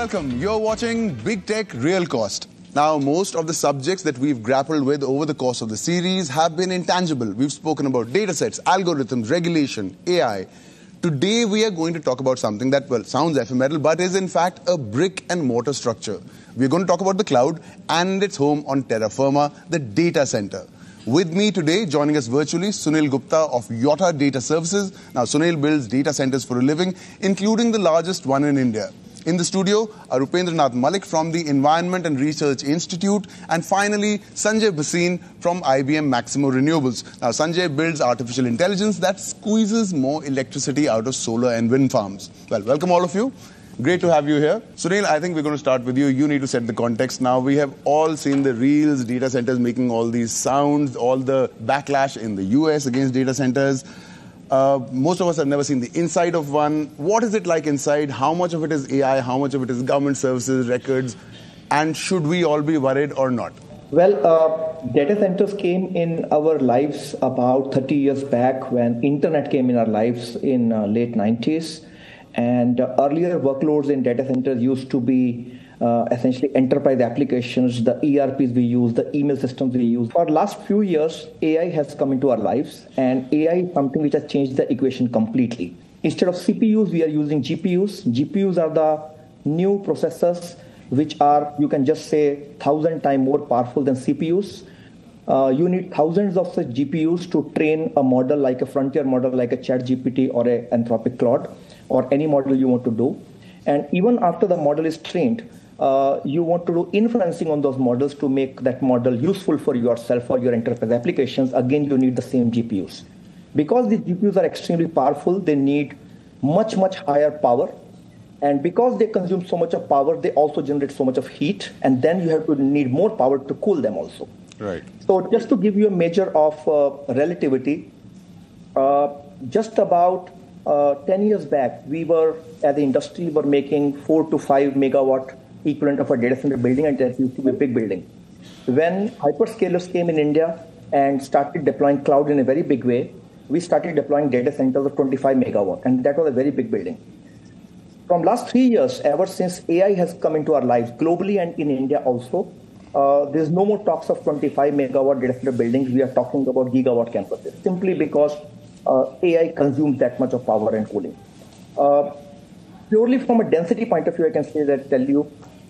welcome. You're watching Big Tech Real Cost. Now, most of the subjects that we've grappled with over the course of the series have been intangible. We've spoken about datasets, algorithms, regulation, AI. Today, we are going to talk about something that, well, sounds ephemeral, but is in fact a brick and mortar structure. We're going to talk about the cloud and its home on terra firma, the data center. With me today, joining us virtually, Sunil Gupta of Yotta Data Services. Now, Sunil builds data centers for a living, including the largest one in India. In the studio are Upendranath Malik from the Environment and Research Institute, and finally Sanjay Bhasin from IBM Maximo Renewables. Now Sanjay builds artificial intelligence that squeezes more electricity out of solar and wind farms. Well, welcome all of you. Great to have you here. Sunil, I think we're going to start with you. You need to set the context now. We have all seen the reels, data centers making all these sounds, all the backlash in the US against data centers. Most of us have never seen the inside of one. What is it like inside? How much of it is AI? How much of it is government services, records? And should we all be worried or not? Well, data centers came in our lives about 30 years back when internet came in our lives in late 90s. And earlier workloads in data centers used to be essentially enterprise applications, the ERPs we use, the email systems we use. For the last few years, AI has come into our lives, and AI is something which has changed the equation completely. Instead of CPUs, we are using GPUs. GPUs are the new processors which are, you can just say, 1,000 times more powerful than CPUs. You need thousands of such GPUs to train a model like a frontier model like a ChatGPT or a Anthropic Claude or any model you want to do. And even after the model is trained, you want to do inferencing on those models to make that model useful for yourself or your enterprise applications. Again, you need the same GPUs. Because these GPUs are extremely powerful, they need much, much higher power. And because they consume so much of power, they also generate so much of heat. And then you have to need more power to cool them also. Right. So just to give you a measure of relativity, just about 10 years back, we were, as the industry, were making 4 to 5 megawatt equivalent of a data center building, and that used to be a big building. When hyperscalers came in India and started deploying cloud in a very big way, we started deploying data centers of 25 megawatt, and that was a very big building. From last 3 years, ever since AI has come into our lives, globally and in India also, there's no more talks of 25 megawatt data center buildings. We are talking about gigawatt campuses, simply because AI consumes that much of power and cooling. Purely from a density point of view, I can tell you,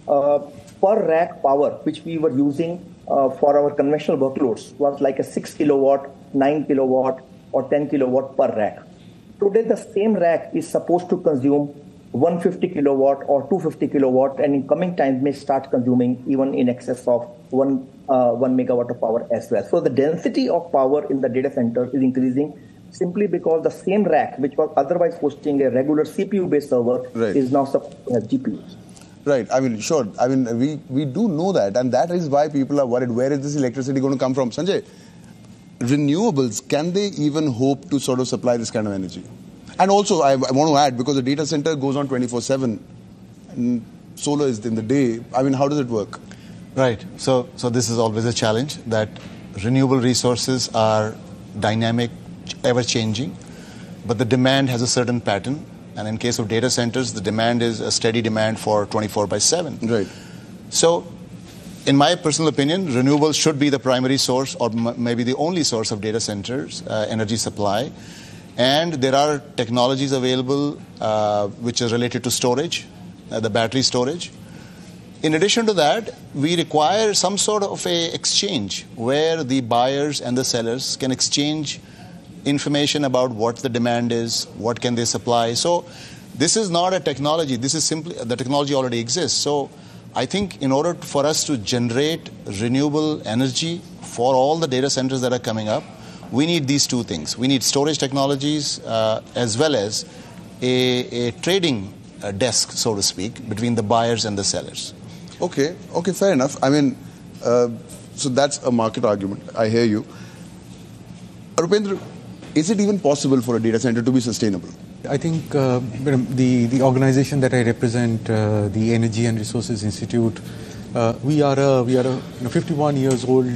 per rack power, which we were using for our conventional workloads, was like a 6 kilowatt, 9 kilowatt, or 10 kilowatt per rack. Today, the same rack is supposed to consume 150 kilowatt or 250 kilowatt, and in coming times may start consuming even in excess of 1 megawatt of power as well. So the density of power in the data center is increasing simply because the same rack, which was otherwise hosting a regular CPU-based server, right, is now supposed to have GPUs. Right. I mean, sure. I mean, we do know that, and that is why people are worried. Where is this electricity going to come from? Sanjay, renewables, can they even hope to sort of supply this kind of energy? And also, I want to add, because the data center goes on 24/7, and solar is in the day. I mean, how does it work? Right. So this is always a challenge, that renewable resources are dynamic, ever-changing, but the demand has a certain pattern. And in case of data centers, the demand is a steady demand for 24/7. Right. So, in my personal opinion, renewables should be the primary source, or maybe the only source of data centers energy supply. And there are technologies available which are related to storage, the battery storage. In addition to that, we require some sort of a exchange where the buyers and the sellers can exchange information about what the demand is, what can they supply. So this is not a technology. This is simply, the technology already exists. So I think in order for us to generate renewable energy for all the data centers that are coming up, we need these two things. We need storage technologies as well as a trading desk, so to speak, between the buyers and the sellers. Okay, fair enough. I mean, so that's a market argument. I hear you. Rupendra, is it even possible for a data center to be sustainable? I think the organization that I represent, the Energy and Resources Institute, we are a 51 years old,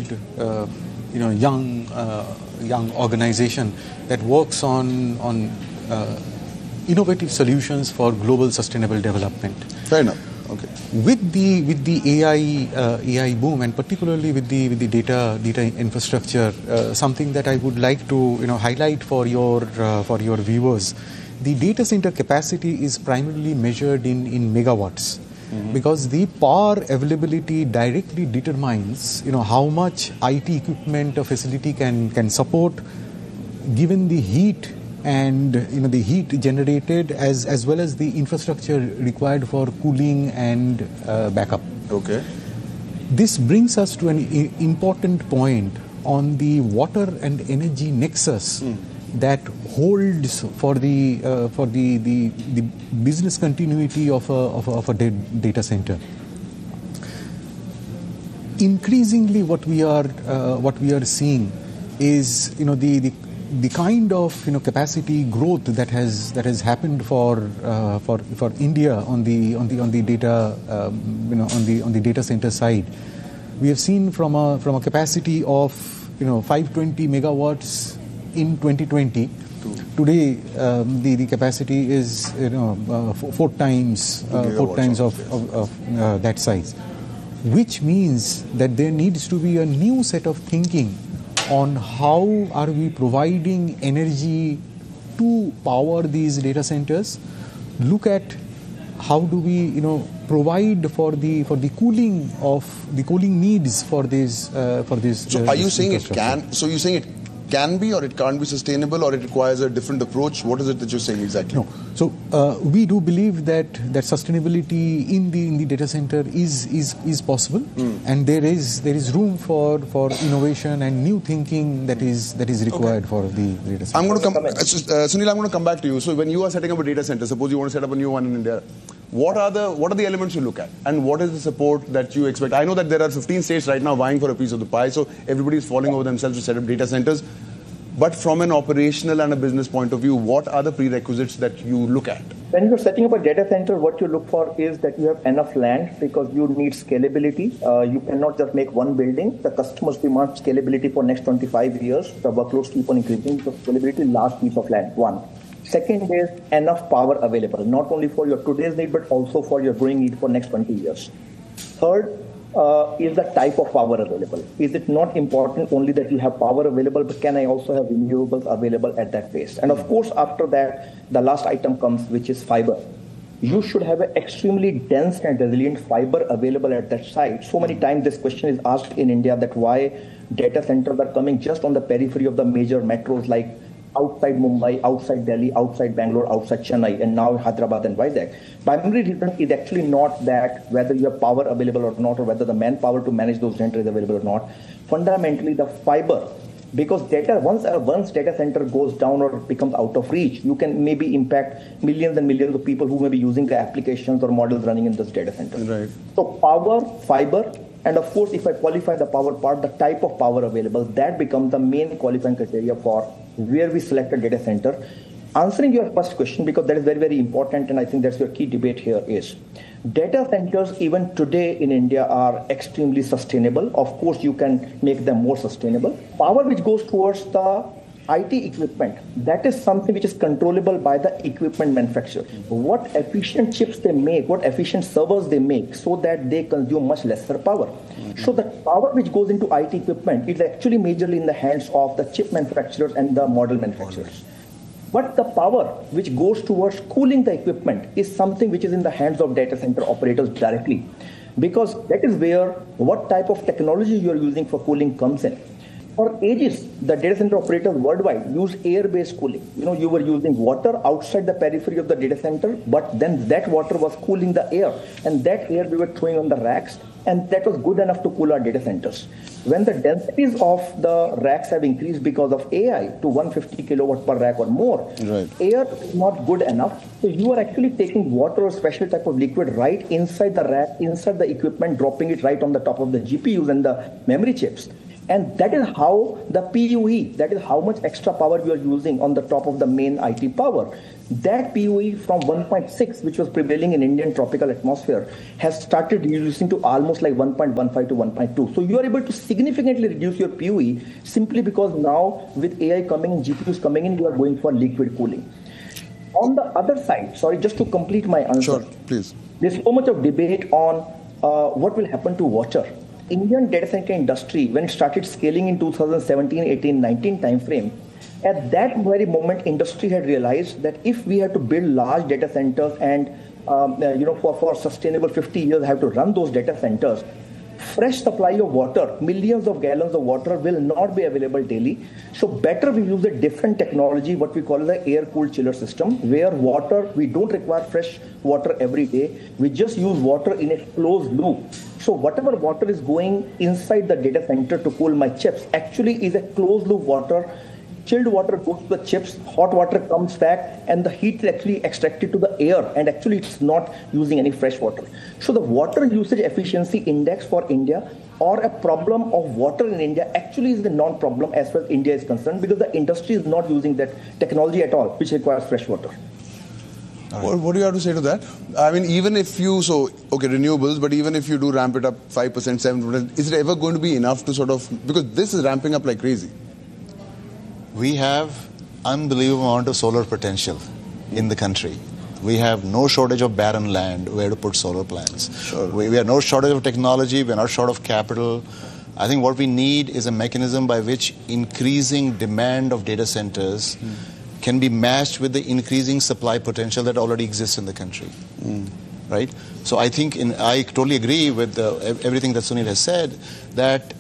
young organization that works on innovative solutions for global sustainable development. Fair enough. Okay. With the AI boom, and particularly with the data infrastructure, something that I would like to highlight for your viewers, the data center capacity is primarily measured in megawatts. Because the power availability directly determines how much IT equipment a facility can support, given the heat and the heat generated as well as the infrastructure required for cooling and backup. Okay. This brings us to an important point on the water and energy nexus that holds for the business continuity of a data center. Increasingly, what we are seeing is the kind of capacity growth that has happened for India on the data on the data center side. We have seen from a capacity of 520 megawatts in 2020. Today, the capacity is four times of that size, which means that there needs to be a new set of thinking on how are we providing energy to power these data centers. Look at how do we provide for the cooling needs for this. So are you saying it can? So you're saying it can be or it can't be sustainable, or it requires a different approach? What is it that you're saying exactly? No. So we do believe that sustainability in the data center is possible, and there is room for innovation and new thinking that is required for the data center. I'm going to come, Sunil. I'm going to come back to you. So when you are setting up a data center, suppose you want to set up a new one in India, what are the elements you look at, and what is the support that you expect? I know that there are 15 states right now vying for a piece of the pie, so everybody is falling over themselves to set up data centers. But from an operational and a business point of view, what are the prerequisites that you look at? When you're setting up a data center, what you look for is that you have enough land, because you need scalability. You cannot just make one building. The customers demand scalability for next 25 years. The workloads keep on increasing. So scalability, large piece of land, one. Second is enough power available, not only for your today's need, but also for your growing need for next 20 years. Third, is the type of power available. Is it not important only that you have power available, but can I also have renewables available at that pace? And of course, after that, the last item comes, which is fiber. You should have an extremely dense and resilient fiber available at that site. So many times this question is asked in India, that why data centers are coming just on the periphery of the major metros, like outside Mumbai, outside Delhi, outside Bangalore, outside Chennai, and now Hyderabad and Vizag. Primary reason is actually not that whether you have power available or not, or whether the manpower to manage those centers is available or not. Fundamentally, the fiber, because once data center goes down or becomes out of reach, you can maybe impact millions and millions of people who may be using the applications or models running in this data center. Right. So power, fiber, and of course, if I qualify the power part, the type of power available, that becomes the main qualifying criteria for where we select a data center. Answering your first question, because that is very, very important, and I think that's your key debate here, is data centers even today in India are extremely sustainable. Of course, you can make them more sustainable. Power which goes towards the IT equipment, that is something which is controllable by the equipment manufacturer. What efficient chips they make, what efficient servers they make, so that they consume much lesser power. So the power which goes into IT equipment is actually majorly in the hands of the chip manufacturers and the model manufacturers. But the power which goes towards cooling the equipment is something which is in the hands of data center operators directly, because that is where what type of technology you are using for cooling comes in. For ages, the data center operators worldwide use air-based cooling. You were using water outside the periphery of the data center, but then that water was cooling the air, and that air we were throwing on the racks, and that was good enough to cool our data centers. When the densities of the racks have increased because of AI to 150 kilowatt per rack or more, right, air is not good enough. So you are actually taking water or special type of liquid right inside the rack, inside the equipment, dropping it right on the top of the GPUs and the memory chips. And that is how the PUE, that is how much extra power you are using on the top of the main IT power. That PUE from 1.6, which was prevailing in Indian tropical atmosphere, has started reducing to almost like 1.15 to 1.2. So you are able to significantly reduce your PUE simply because now with AI coming in, GPUs coming in, you are going for liquid cooling. On the other side, sorry, just to complete my answer. Sure, please. There's so much of debate on what will happen to water. Indian data center industry, when it started scaling in 2017, 18, 19 timeframe, at that very moment, industry had realized that if we have to build large data centers and for sustainable 50 years have to run those data centers, fresh supply of water, millions of gallons of water will not be available daily. So better we use a different technology, what we call the air-cooled chiller system, where water, we don't require fresh water every day. We just use water in a closed loop. So whatever water is going inside the data center to cool my chips actually is a closed loop water. Chilled water goes to the chips, hot water comes back, and the heat is actually extracted to the air, and actually it's not using any fresh water. So the water usage efficiency index for India, or a problem of water in India, actually is a non-problem as far as India is concerned, because the industry is not using that technology at all, which requires fresh water. What do you have to say to that? I mean, even if you, renewables, but even if you do ramp it up 5%, 7%, is it ever going to be enough to sort of, because this is ramping up like crazy. We have unbelievable amount of solar potential in the country. We have no shortage of barren land where to put solar plants. Sure. We have no shortage of technology. We're not short of capital. I think what we need is a mechanism by which increasing demand of data centers can be matched with the increasing supply potential that already exists in the country. Right? So I think, I totally agree with everything that Sunil has said, that,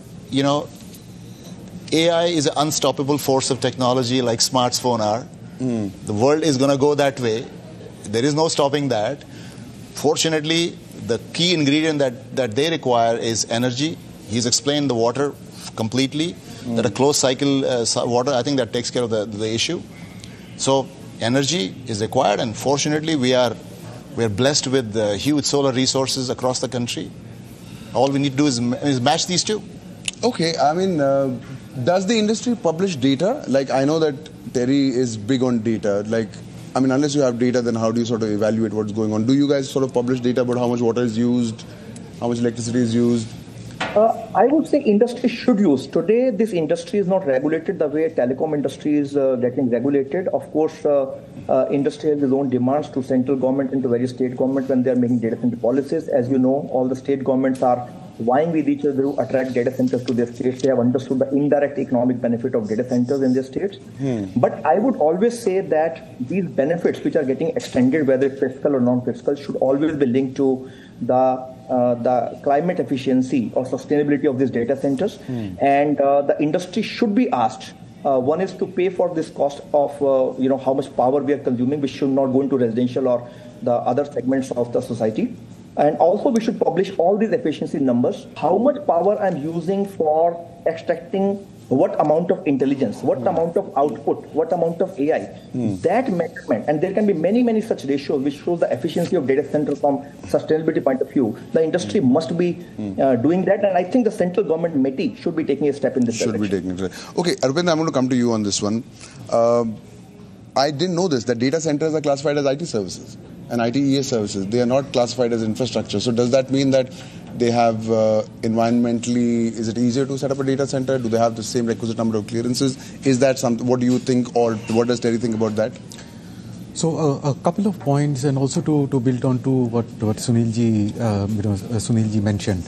AI is an unstoppable force of technology like smartphones are. The world is going to go that way. There is no stopping that. Fortunately, the key ingredient that they require is energy. He's explained the water completely, that a closed cycle water, I think that takes care of the issue. So energy is required, and fortunately we are blessed with huge solar resources across the country. All we need to do is match these two. Okay, I mean, does the industry publish data? Like, I know that Terry is big on data. Like, I mean, unless you have data, then how do you sort of evaluate what's going on? Do you guys sort of publish data about how much water is used, how much electricity is used? I would say industry should use. Today, this industry is not regulated the way telecom industry is getting regulated. Of course, industry has its own demands to central government and to various state governments when they are making data center policies. As you know, all the state governments are vying with each other to attract data centers to their states. They have understood the indirect economic benefit of data centers in their states. But I would always say that these benefits which are getting extended, whether it's fiscal or non-fiscal, should always be linked to the climate efficiency or sustainability of these data centers. And the industry should be asked, one is to pay for this cost of how much power we are consuming, which should not go into residential or the other segments of the society. And also we should publish all these efficiency numbers, how much power I'm using for extracting what amount of intelligence, what amount of output, what amount of AI. That measurement, and there can be many, many such ratios which show the efficiency of data center from sustainability point of view. The industry must be doing that, and I think the central government METI should be taking a step in this direction. Should be taking it. Okay, Arvind, I'm going to come to you on this one. I didn't know this, that data centers are classified as IT services and ITES services. They are not classified as infrastructure. So does that mean that they have environmentally, is it easier to set up a data center? Do they have the same requisite number of clearances? Is that something, what do you think, or what does Terry think about that? So a couple of points, and also to build on to what Sunilji, Sunilji mentioned.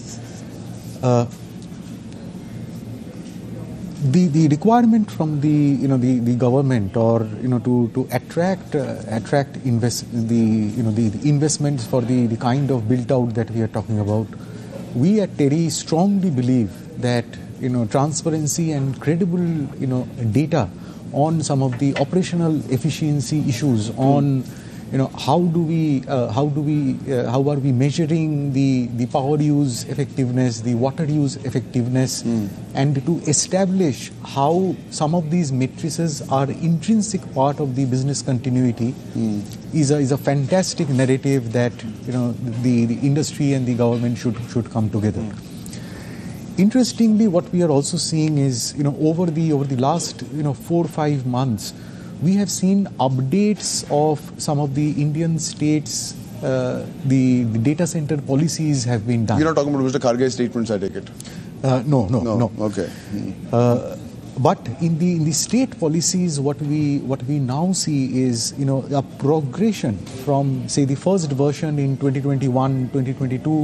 The requirement from the government, or to attract the investments for the kind of built out that we are talking about, we at Terry strongly believe that transparency and credible data on some of the operational efficiency issues, on how are we measuring the power use effectiveness, the water use effectiveness, and to establish how some of these matrices are intrinsic part of the business continuity is a fantastic narrative that the industry and the government should come together. Interestingly, what we are also seeing is over the last 4 or 5 months, we have seen updates of some of the Indian states. The data center policies have been done. You're not talking about Mr. Kharge's statements, I take it? No. Okay. But in the state policies, what we now see is a progression from, say, the first version in 2021, 2022